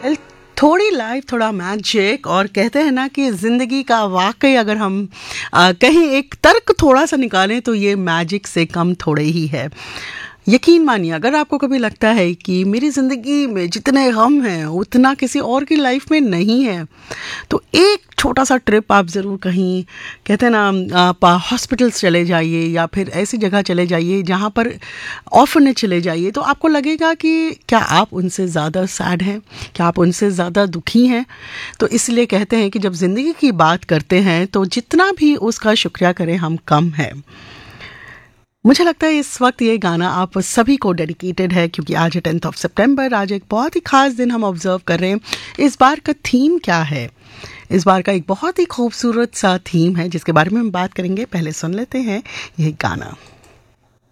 Well, थोड़ी life थोड़ा magic, और कहते हैं ना कि ज़िंदगी का वाकई अगर हम कहीं एक तर्क थोड़ा सा निकालें तो ये मैजिक से कम थोड़े ही है। यकीन मानिए, अगर आपको कभी लगता है कि मेरी ज़िंदगी में जितने गम हैं उतना किसी और की लाइफ में नहीं है, तो एक छोटा सा ट्रिप आप ज़रूर कहीं, कहते हैं ना, आप हॉस्पिटल्स चले जाइए या फिर ऐसी जगह चले जाइए जहाँ पर ऑर्फनेज चले जाइए, तो आपको लगेगा कि क्या आप उनसे ज़्यादा सैड हैं, क्या आप उनसे ज़्यादा दुखी हैं। तो इसलिए कहते हैं कि जब ज़िंदगी की बात करते हैं तो जितना भी उसका शुक्रिया करें हम कम है। मुझे लगता है इस वक्त ये गाना आप सभी को डेडिकेटेड है, क्योंकि आज है 10 सितंबर। आज एक बहुत ही ख़ास दिन हम ऑब्जर्व कर रहे हैं। इस बार का थीम क्या है? इस बार का एक बहुत ही खूबसूरत सा थीम है जिसके बारे में हम बात करेंगे। पहले सुन लेते हैं ये गाना।